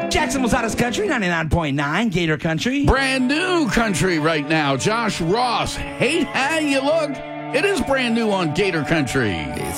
Jacksonville's hottest country, 99.9 Gator Country. Brand new country right now. Josh Ross, Hate How You Look. It is brand new on Gator Country.